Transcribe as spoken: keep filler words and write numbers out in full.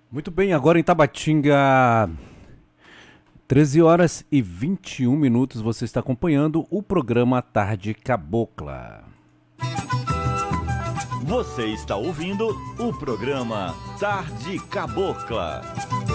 Muito bem, agora em Tabatinga, treze horas e vinte e um minutos, você está acompanhando o programa Tarde Cabocla. Você está ouvindo o programa Tarde Cabocla.